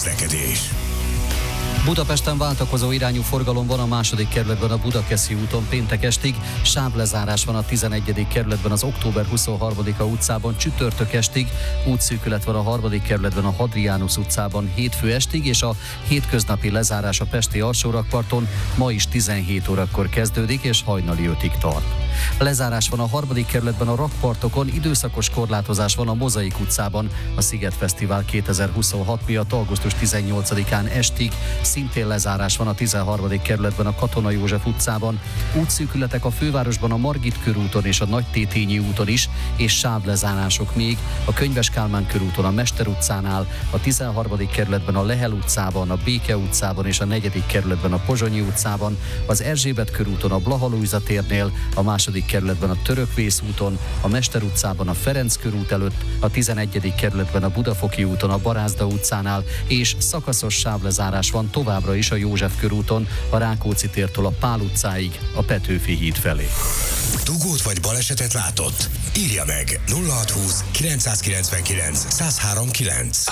közlekedés. Budapesten váltakozó irányú forgalom van a második kerületben a Budakeszi úton péntek estig, sávlezárás van a 11. kerületben az Október 23-a utcában csütörtök estig, útszűkület van a 3. kerületben a Hadrianus utcában hétfő estig, és a hétköznapi lezárás a pesti alsórakparton ma is 17 órakor kezdődik és hajnali 5-ig tart. Lezárás van a 3. kerületben a rakpartokon, időszakos korlátozás van a Mozaik utcában, a Sziget Fesztivál 2026 miatt augusztus 18-án estig, szintén lezárás van a 13. kerületben a Katona József utcában, útszűkületek a fővárosban a Margit körúton és a Nagytétényi úton is, és sávlezárások még a Könyves Kálmán körúton a Mester utcánál, a 13. kerületben a Lehel utcában, a Béke utcában és a 4. kerületben a Pozsonyi utcában, az Erzsébet körúton a Blaha Lujza térnél, a 2. kerületben a Törökvész úton, a Mester utcában a Ferenc körút előtt, a 11. kerületben a Budafoki úton a Barázda utcánál, és szakaszos sávlezárás van továbbra is a József körúton, a Rákóczi tértől a Pál utcáig, a Petőfi híd felé. Dugót vagy balesetet látott? Írja meg 0620 999 1039.